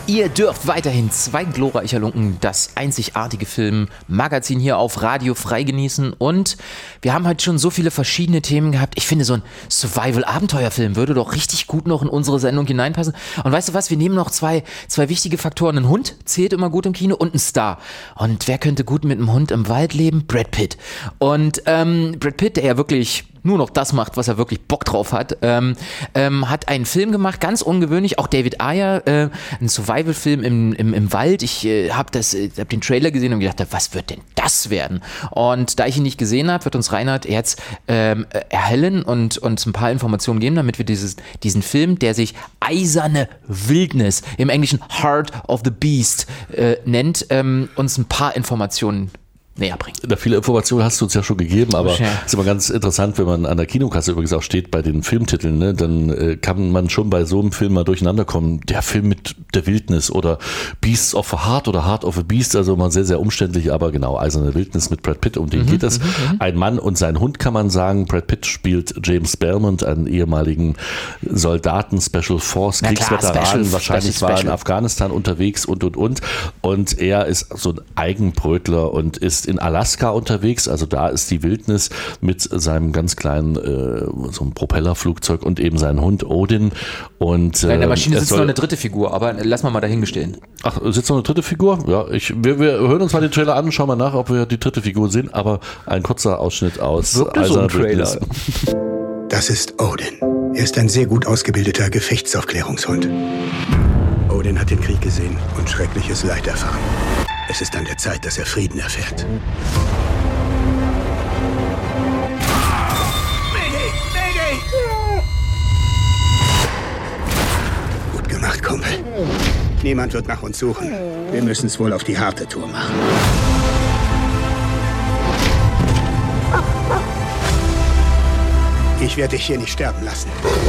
Ihr dürft weiterhin zwei glorreicher Lunken, das einzigartige Filmmagazin hier auf Radio frei genießen. Und wir haben heute schon so viele verschiedene Themen gehabt. Ich finde, so ein Survival-Abenteuerfilm würde doch richtig gut noch in unsere Sendung hineinpassen. Und weißt du was, wir nehmen noch zwei wichtige Faktoren. Ein Hund zählt immer gut im Kino und ein Star. Und wer könnte gut mit einem Hund im Wald leben? Brad Pitt. Und Brad Pitt, der ja wirklich nur noch das macht, was er wirklich Bock drauf hat, hat einen Film gemacht, ganz ungewöhnlich, auch David Ayer, ein Survival-Film im Wald. Ich hab den Trailer gesehen und gedacht, was wird denn das werden? Und da ich ihn nicht gesehen habe, wird uns Reinhard jetzt erhellen und uns ein paar Informationen geben, damit wir diesen Film, der sich Eiserne Wildnis, im Englischen Heart of the Beast nennt, uns ein paar Informationen näher bringen. Viele Informationen hast du uns ja schon gegeben, aber es ist immer ganz interessant, wenn man an der Kinokasse übrigens auch steht bei den Filmtiteln, ne, dann kann man schon bei so einem Film mal durcheinander kommen. Der Film mit der Wildnis oder Beasts of a Heart oder Heart of a Beast, also mal sehr, sehr umständlich, aber genau, Eiserne Wildnis mit Brad Pitt, um den geht es. Ein Mann und sein Hund, kann man sagen. Brad Pitt spielt James Belmont, einen ehemaligen Soldaten, Special Force, Kriegsveteran, wahrscheinlich war in Afghanistan unterwegs und. Und er ist so ein Eigenbrötler und ist in Alaska unterwegs, also da ist die Wildnis mit seinem ganz kleinen so einem Propellerflugzeug und eben seinen Hund Odin. Und in der Maschine sitzt noch eine dritte Figur, aber lass mal dahingestellt. Ach, sitzt noch eine dritte Figur? Ja, wir hören uns mal den Trailer an und schauen mal nach, ob wir die dritte Figur sehen, aber ein kurzer Ausschnitt aus Eiserner Wildnis. Das ist Odin. Er ist ein sehr gut ausgebildeter Gefechtsaufklärungshund. Odin hat den Krieg gesehen und schreckliches Leid erfahren. Es ist an der Zeit, dass er Frieden erfährt. Mayday! Mayday! Gut gemacht, Kumpel. Niemand wird nach uns suchen. Wir müssen es wohl auf die harte Tour machen. Ich werde dich hier nicht sterben lassen.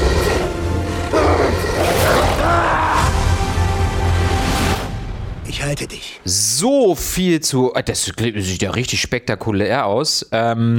Ich halte dich. So viel zu... Das sieht ja richtig spektakulär aus.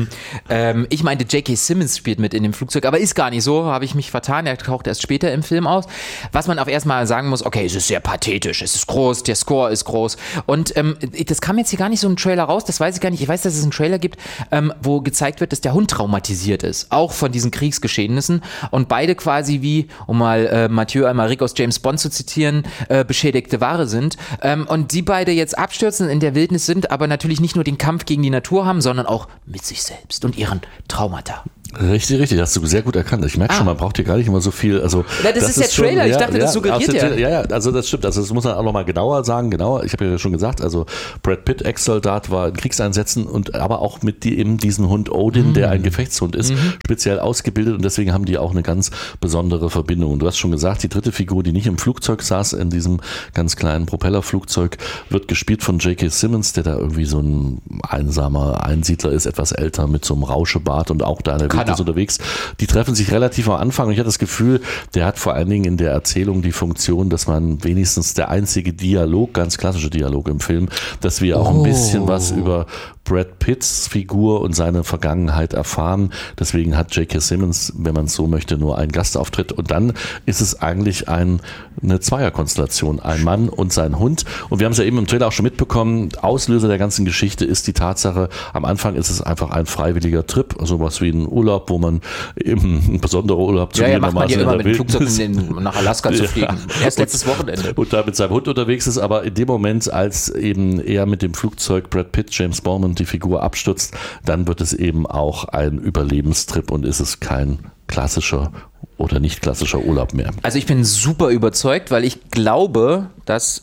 Ich meinte, J.K. Simmons spielt mit in dem Flugzeug, aber ist gar nicht so, habe ich mich vertan. Er taucht erst später im Film aus. Was man auch erstmal sagen muss, okay, es ist sehr pathetisch, es ist groß, der Score ist groß. Und das kam jetzt hier gar nicht so im Trailer raus, das weiß ich gar nicht. Ich weiß, dass es einen Trailer gibt, wo gezeigt wird, dass der Hund traumatisiert ist, auch von diesen Kriegsgeschehnissen. Und beide quasi wie, um mal Mathieu Amalric aus James Bond zu zitieren, beschädigte Ware sind. Und die beide jetzt abstürzen, in der Wildnis sind, aber natürlich nicht nur den Kampf gegen die Natur haben, sondern auch mit sich selbst und ihren Traumata. Richtig, das hast du sehr gut erkannt. Ich merke schon, man braucht hier gar nicht immer so viel. Also, das ist der Trailer, schon, ich dachte, das suggeriert ja. Ja, also das stimmt. Also das muss man auch nochmal genauer sagen. Genauer, ich habe ja schon gesagt, also Brad Pitt, Ex-Soldat, war in Kriegseinsätzen und aber auch mit eben diesen Hund Odin, der ein Gefechtshund ist, speziell ausgebildet und deswegen haben die auch eine ganz besondere Verbindung. Und du hast schon gesagt, die dritte Figur, die nicht im Flugzeug saß, in diesem ganz kleinen Propellerflugzeug, wird gespielt von J.K. Simmons, der da irgendwie so ein einsamer Einsiedler ist, etwas älter mit so einem Rauschebart und auch da eine Wildnis unterwegs. Die treffen sich relativ am Anfang und ich hatte das Gefühl, der hat vor allen Dingen in der Erzählung die Funktion, dass man wenigstens der einzige Dialog, ganz klassische Dialog im Film, dass wir auch ein bisschen was über Brad Pitts Figur und seine Vergangenheit erfahren. Deswegen hat J.K. Simmons, wenn man es so möchte, nur einen Gastauftritt. Und dann ist es eigentlich eine Zweierkonstellation. Ein Mann und sein Hund. Und wir haben es ja eben im Trailer auch schon mitbekommen. Auslöser der ganzen Geschichte ist die Tatsache, am Anfang ist es einfach ein freiwilliger Trip. Sowas wie ein Urlaub, wo man eben ein besonderer Urlaub zugegebenermaßen in der Flugzeug nach Alaska zu fliegen. Erst letztes Wochenende. Und da mit seinem Hund unterwegs ist. Aber in dem Moment, als eben er mit dem Flugzeug Brad Pitt, James Bond, die Figur abstürzt, dann wird es eben auch ein Überlebenstrip und ist es kein klassischer oder nicht klassischer Urlaub mehr. Also ich bin super überzeugt, weil ich glaube, dass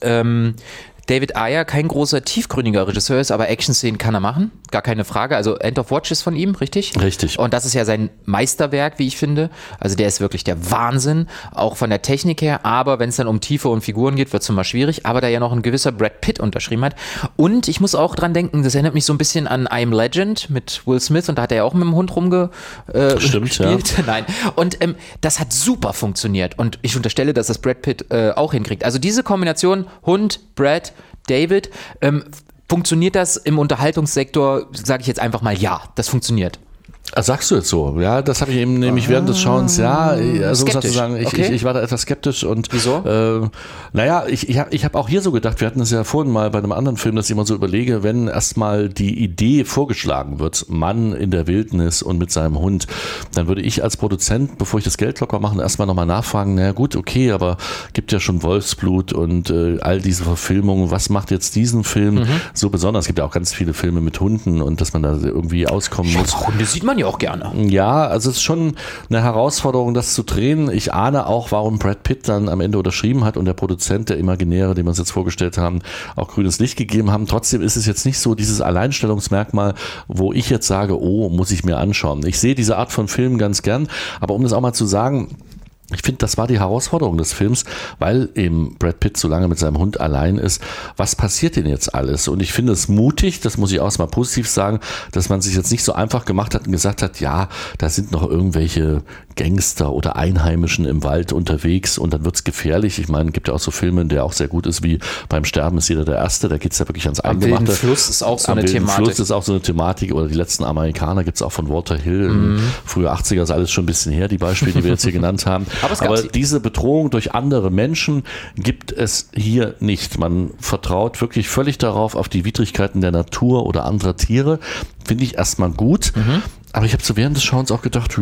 David Ayer kein großer, tiefgründiger Regisseur ist, aber Action-Szenen kann er machen, gar keine Frage. Also End of Watch ist von ihm, richtig? Richtig. Und das ist ja sein Meisterwerk, wie ich finde. Also der ist wirklich der Wahnsinn, auch von der Technik her. Aber wenn es dann um Tiefe und Figuren geht, wird es immer schwierig. Aber da ja noch ein gewisser Brad Pitt unterschrieben hat. Und ich muss auch dran denken, das erinnert mich so ein bisschen an I Am Legend mit Will Smith. Und da hat er ja auch mit dem Hund Stimmt, ja. Nein. Und das hat super funktioniert. Und ich unterstelle, dass das Brad Pitt auch hinkriegt. Also diese Kombination Hund, Brad, David, funktioniert das im Unterhaltungssektor, sage ich jetzt einfach mal ja, das funktioniert. Sagst du jetzt so? Ja, das habe ich eben nämlich während des Schauens, also muss ich sagen, ich war da etwas skeptisch und wieso? Ich habe auch hier so gedacht, wir hatten es ja vorhin mal bei einem anderen Film, dass ich immer so überlege, wenn erstmal die Idee vorgeschlagen wird, Mann in der Wildnis und mit seinem Hund, dann würde ich als Produzent, bevor ich das Geld locker mache, erstmal nochmal nachfragen, naja gut, okay, aber gibt ja schon Wolfsblut und all diese Verfilmungen, was macht jetzt diesen Film so besonders? Es gibt ja auch ganz viele Filme mit Hunden und dass man da irgendwie auskommen muss. Hunde sieht man ja auch gerne. Ja, also es ist schon eine Herausforderung, das zu drehen. Ich ahne auch, warum Brad Pitt dann am Ende unterschrieben hat und der Produzent, der Imaginäre, den wir uns jetzt vorgestellt haben, auch grünes Licht gegeben haben. Trotzdem ist es jetzt nicht so dieses Alleinstellungsmerkmal, wo ich jetzt sage, oh, muss ich mir anschauen. Ich sehe diese Art von Filmen ganz gern, aber um das auch mal zu sagen, ich finde, das war die Herausforderung des Films, weil eben Brad Pitt so lange mit seinem Hund allein ist. Was passiert denn jetzt alles? Und ich finde es mutig, das muss ich auch mal positiv sagen, dass man sich jetzt nicht so einfach gemacht hat und gesagt hat, ja, da sind noch irgendwelche Gangster oder Einheimischen im Wald unterwegs und dann wird's gefährlich. Ich meine, es gibt ja auch so Filme, der auch sehr gut ist, wie Beim Sterben ist jeder der Erste, da geht's ja wirklich ans Eingemachte. Am Wilden Fluss ist auch so eine Thematik. Am Fluss ist auch so eine Thematik, oder Die letzten Amerikaner gibt's auch von Walter Hill, frühe 80er, ist alles schon ein bisschen her, die Beispiele, die wir jetzt hier genannt haben. Aber diese Bedrohung durch andere Menschen gibt es hier nicht. Man vertraut wirklich völlig darauf, auf die Widrigkeiten der Natur oder anderer Tiere. Finde ich erstmal gut. Aber ich habe so während des Schauens auch gedacht,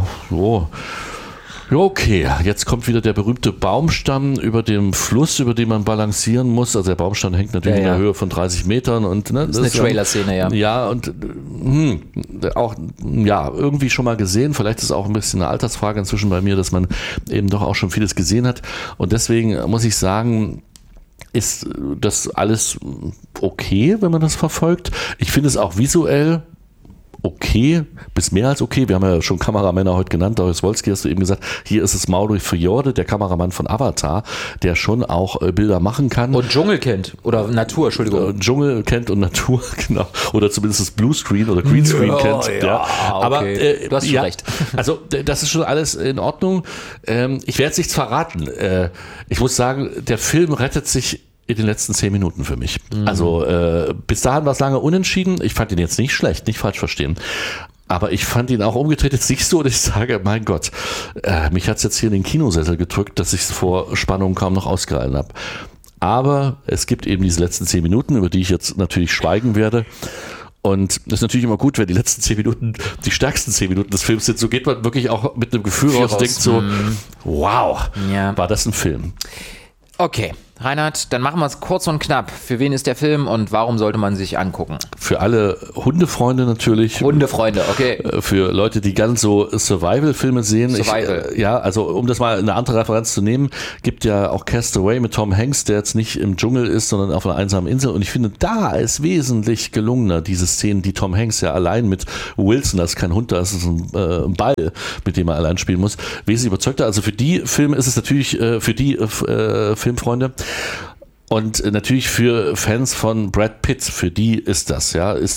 okay, jetzt kommt wieder der berühmte Baumstamm über dem Fluss, über den man balancieren muss. Also der Baumstamm hängt natürlich in der Höhe von 30 Metern. Und, das ist eine Trailer-Szene, ja. Ja, und auch irgendwie schon mal gesehen. Vielleicht ist es auch ein bisschen eine Altersfrage inzwischen bei mir, dass man eben doch auch schon vieles gesehen hat. Und deswegen muss ich sagen, ist das alles okay, wenn man das verfolgt. Ich finde es auch visuell okay, bis mehr als okay. Wir haben ja schon Kameramänner heute genannt. Darius Wolski hast du eben gesagt, hier ist es Mauro Fiorde, der Kameramann von Avatar, der schon auch Bilder machen kann. Und Dschungel kennt. Oder Natur, Entschuldigung. Dschungel kennt und Natur, genau. Oder zumindest das Bluescreen oder Greenscreen kennt. Ja, aber du hast schon recht. Also das ist schon alles in Ordnung. Ich werde jetzt nichts verraten. Ich muss sagen, der Film rettet sich in den letzten 10 Minuten für mich. Also bis dahin war es lange unentschieden. Ich fand ihn jetzt nicht schlecht, nicht falsch verstehen. Aber ich fand ihn auch umgedreht jetzt nicht so, dass ich sage, mein Gott, mich hat es jetzt hier in den Kinosessel gedrückt, dass ich es vor Spannung kaum noch ausgehalten habe. Aber es gibt eben diese letzten 10 Minuten, über die ich jetzt natürlich schweigen werde. Und das ist natürlich immer gut, wenn die letzten 10 Minuten die stärksten 10 Minuten des Films sind. So geht man wirklich auch mit einem Gefühl raus und denkt so, wow, war das ein Film. Okay, Reinhard, dann machen wir es kurz und knapp. Für wen ist der Film und warum sollte man sich angucken? Für alle Hundefreunde natürlich. Hundefreunde, okay. Für Leute, die ganz so Survival-Filme sehen. Survival. Also um das mal eine andere Referenz zu nehmen, gibt ja auch Castaway mit Tom Hanks, der jetzt nicht im Dschungel ist, sondern auf einer einsamen Insel. Und ich finde, da ist wesentlich gelungener, diese Szenen, die Tom Hanks ja allein mit Wilson, das ist kein Hund, das ist ein Ball, mit dem er allein spielen muss, wesentlich überzeugter. Also für die Filme ist es natürlich, für die Filmfreunde. Und natürlich für Fans von Brad Pitt, für die ist das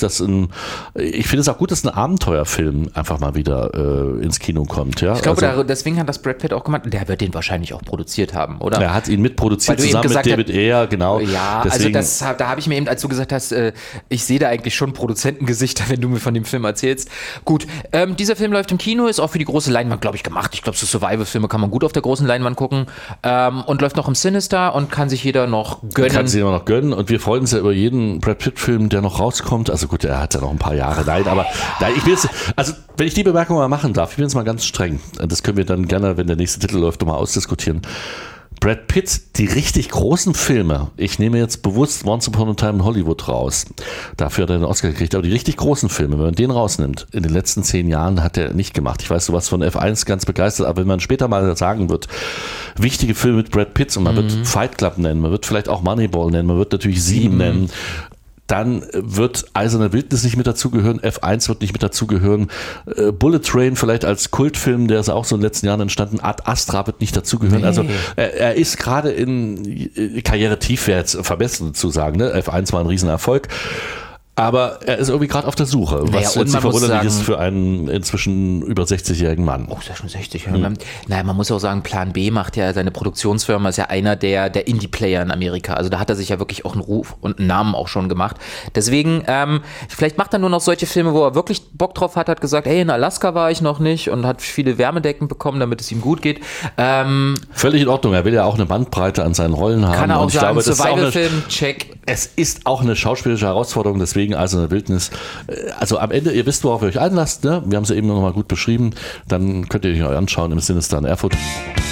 ich finde es auch gut, dass ein Abenteuerfilm einfach mal wieder ins Kino kommt. Ja? Ich glaube, deswegen hat das Brad Pitt auch gemacht, der wird den wahrscheinlich auch produziert haben, oder? Er hat ihn mitproduziert, zusammen mit David Ayer, genau. Ja, deswegen, also da habe ich mir eben, als du gesagt hast, ich sehe da eigentlich schon Produzentengesichter, wenn du mir von dem Film erzählst. Gut, dieser Film läuft im Kino, ist auch für die große Leinwand, glaube ich, gemacht. Ich glaube, so Survival-Filme kann man gut auf der großen Leinwand gucken und läuft noch im Sinister und kann sich jeder noch gönnen. Kann sich immer noch gönnen und wir freuen uns ja über jeden Brad Pitt-Film, der noch rauskommt. Also gut, er hat ja noch ein paar Jahre, ich will jetzt, also wenn ich die Bemerkung mal machen darf, ich bin jetzt mal ganz streng. Das können wir dann gerne, wenn der nächste Titel läuft, nochmal ausdiskutieren. Brad Pitt, die richtig großen Filme, ich nehme jetzt bewusst Once Upon a Time in Hollywood raus, dafür hat er den Oscar gekriegt, aber die richtig großen Filme, wenn man den rausnimmt, in den letzten 10 Jahren hat er nicht gemacht. Ich weiß, du warst von F1 ganz begeistert, aber wenn man später mal sagen wird, wichtige Filme mit Brad Pitt und man wird Fight Club nennen, man wird vielleicht auch Moneyball nennen, man wird natürlich 7 nennen, dann wird Eiserne Wildnis nicht mit dazugehören, F1 wird nicht mit dazugehören, Bullet Train vielleicht als Kultfilm, der ist auch so in den letzten Jahren entstanden, Ad Astra wird nicht dazugehören. Nee. Also er ist gerade in Karriere tief, wäre jetzt vermessen zu sagen, ne? F1 war ein Riesenerfolg. Aber er ist irgendwie gerade auf der Suche, was jetzt verwunderlich ist für einen inzwischen über 60-jährigen Mann. Oh, ist ja schon 60. Naja, man muss auch sagen, Plan B macht ja, seine Produktionsfirma ist ja einer der Indie-Player in Amerika. Also da hat er sich ja wirklich auch einen Ruf und einen Namen auch schon gemacht. Deswegen, vielleicht macht er nur noch solche Filme, wo er wirklich Bock drauf hat gesagt, hey, in Alaska war ich noch nicht und hat viele Wärmedecken bekommen, damit es ihm gut geht. Völlig in Ordnung, er will ja auch eine Bandbreite an seinen Rollen haben. Kann er auch und ich sagen, glaube, Survival-Film, check. Es ist auch eine schauspielerische Herausforderung, deswegen also eine Wildnis. Also am Ende, ihr wisst, worauf ihr euch einlasst, ne? Wir haben es ja eben noch mal gut beschrieben, dann könnt ihr euch anschauen im Sinistar in Erfurt.